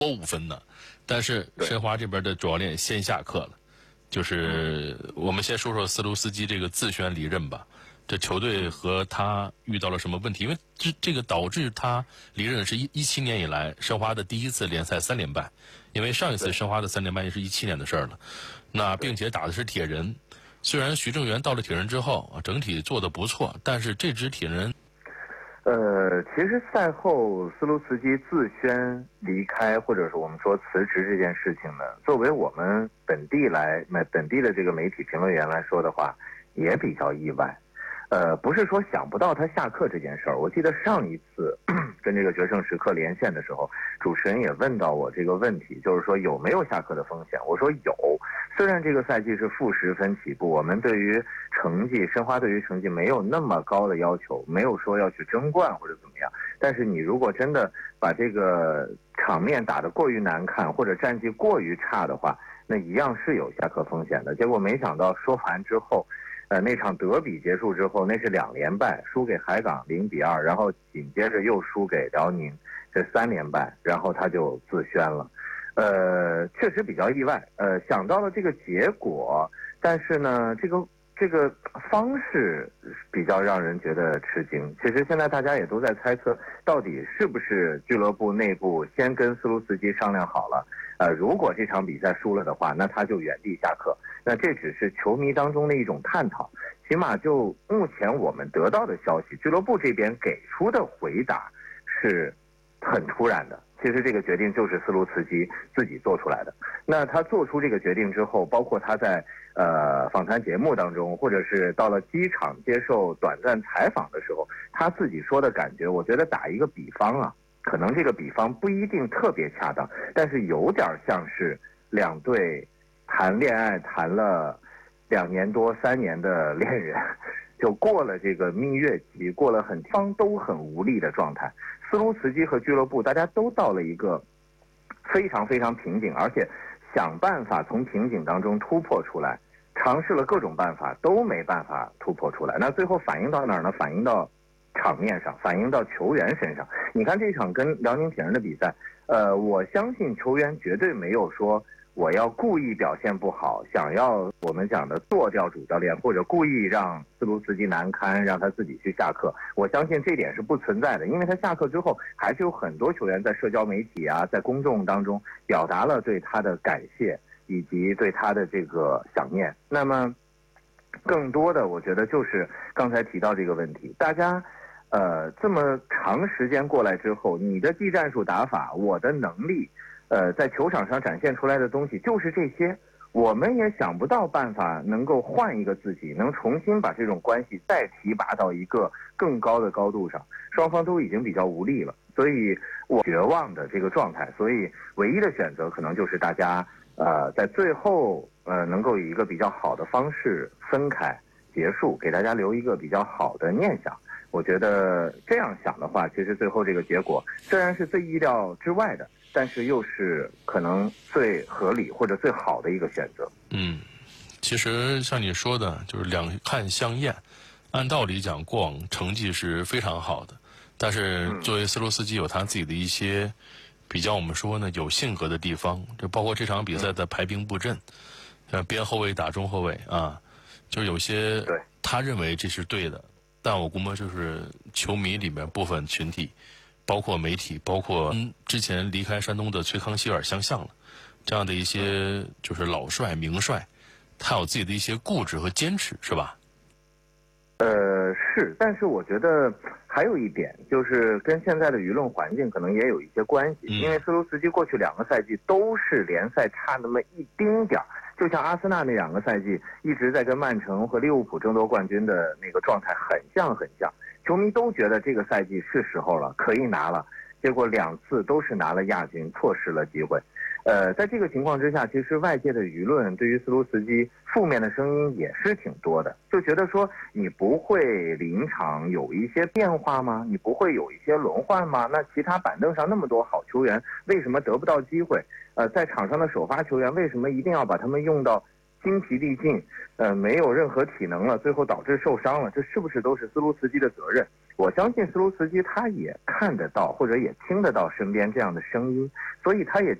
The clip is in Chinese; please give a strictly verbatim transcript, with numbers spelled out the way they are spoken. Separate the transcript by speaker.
Speaker 1: 多五分呢。但是申花这边的主教练先下课了，就是我们先说说斯卢斯基这个自宣离任吧。这球队和他遇到了什么问题？因为这这个导致他离任是一一七年以来申花的第一次联赛三连败，因为上一次申花的三连败也是一七年的事儿了。那并且打的是铁人，虽然徐正源到了铁人之后啊，整体做得不错，但是这支铁人，
Speaker 2: 呃，其实赛后斯卢茨基自宣离开，或者是我们说辞职这件事情呢，作为我们本地来本地的这个媒体评论员来说的话，也比较意外。呃，不是说想不到他下课这件事儿。我记得上一次跟这个决胜时刻连线的时候，主持人也问到我这个问题，就是说有没有下课的风险？我说有。虽然这个赛季是负十分起步，我们对于成绩，申花对于成绩没有那么高的要求，没有说要去争冠或者怎么样。但是你如果真的把这个场面打得过于难看，或者战绩过于差的话，那一样是有下课风险的。结果没想到说完之后，呃，那场德比结束之后，那是两连败，输给海港零比二，然后紧接着又输给辽宁，这三连败，然后他就自宣了。呃，确实比较意外。呃，想到了这个结果，但是呢，这个这个方式比较让人觉得吃惊。其实现在大家也都在猜测，到底是不是俱乐部内部先跟斯卢茨基商量好了，呃，如果这场比赛输了的话，那他就原地下课。那这只是球迷当中的一种探讨，起码就目前我们得到的消息，俱乐部这边给出的回答是很突然的。其实这个决定就是斯卢茨基自己做出来的。那他做出这个决定之后，包括他在呃访谈节目当中，或者是到了机场接受短暂采访的时候，他自己说的感觉，我觉得打一个比方啊，可能这个比方不一定特别恰当，但是有点像是两队谈恋爱谈了两年多三年的恋人，就过了这个蜜月期，过了很方都很无力的状态。斯卢茨基和俱乐部大家都到了一个非常非常瓶颈，而且想办法从瓶颈当中突破出来，尝试了各种办法都没办法突破出来。那最后反映到哪儿呢？反映到场面上，反映到球员身上。你看这场跟辽宁铁人的比赛，呃，我相信球员绝对没有说我要故意表现不好，想要我们讲的做掉主教练，或者故意让斯卢茨基难堪，让他自己去下课。我相信这点是不存在的，因为他下课之后，还是有很多球员在社交媒体啊，在公众当中表达了对他的感谢以及对他的这个想念。那么，更多的我觉得就是刚才提到这个问题，大家呃这么长时间过来之后，你的技战术打法，我的能力。呃，在球场上展现出来的东西就是这些，我们也想不到办法能够换一个自己，能重新把这种关系再提拔到一个更高的高度上。双方都已经比较无力了，所以我绝望的这个状态，所以唯一的选择可能就是大家呃在最后呃能够以一个比较好的方式分开结束，给大家留一个比较好的念想。我觉得这样想的话，其实最后这个结果虽然是最意料之外的，但是又是可能最合理或者最好的一个选择。
Speaker 1: 嗯，其实像你说的，就是两看相厌。按道理讲，过往成绩是非常好的，但是作为斯卢斯基有他自己的一些比较我们说呢有性格的地方，就包括这场比赛的排兵布阵，像边后卫打中后卫啊，就是有些他认为这是对的，但我估摸就是球迷里面部分群体。包括媒体，包括之前离开山东的崔康熙尔相像了，这样的一些就是老帅名帅，他有自己的一些固执和坚持，是吧？
Speaker 2: 呃，是，但是我觉得还有一点，就是跟现在的舆论环境可能也有一些关系，
Speaker 1: 嗯、
Speaker 2: 因为斯卢茨基过去两个赛季都是联赛差那么一丁点儿，就像阿森纳那两个赛季一直在跟曼城和利物浦争夺冠军的那个状态很像很像。球迷都觉得这个赛季是时候了，可以拿了，结果两次都是拿了亚军，错失了机会。呃，在这个情况之下，其实外界的舆论对于斯卢茨基负面的声音也是挺多的，就觉得说你不会临场有一些变化吗？你不会有一些轮换吗？那其他板凳上那么多好球员，为什么得不到机会？呃，在场上的首发球员为什么一定要把他们用到精疲力尽，呃，没有任何体能了，最后导致受伤了，这是不是都是斯卢茨基的责任？ 我相信斯卢茨基他也看得到或者也听得到身边这样的声音，所以他也